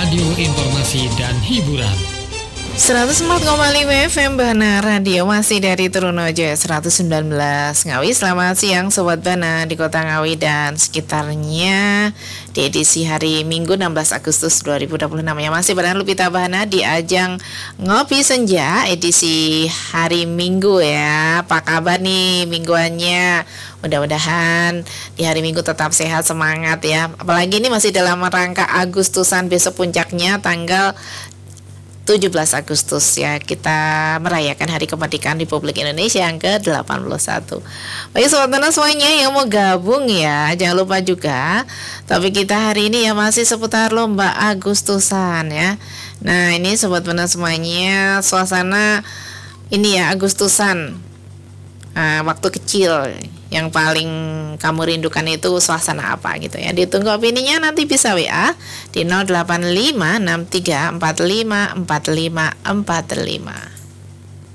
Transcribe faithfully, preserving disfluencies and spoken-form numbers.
Radio Informasi dan Hiburan. seratus empat koma lima F M Bana Radio, masih dari Trunojoyo seratus sembilan belas Ngawi. Selamat siang Sobat Bana di Kota Ngawi dan sekitarnya di edisi hari Minggu enam belas Agustus dua ribu dua puluh enam ya. Masih bareng Lupita Bana di ajang Ngopi Senja edisi hari Minggu ya. Apa kabar nih mingguannya? Mudah-mudahan di hari Minggu tetap sehat, semangat ya. Apalagi ini masih dalam rangka Agustusan, besok puncaknya tanggal tujuh belas Agustus ya, kita merayakan Hari Kemerdekaan Republik Indonesia yang ke delapan puluh satu. Baik Sobat Bana semuanya yang mau gabung ya, jangan lupa juga topik kita hari ini ya masih seputar lomba Agustusan ya. Nah ini Sobat Bana semuanya, suasana ini ya Agustusan, nah, waktu kecil yang paling kamu rindukan itu suasana apa gitu ya. Ditunggu opininya, nanti bisa W A di nol delapan lima enam tiga empat lima empat lima empat lima.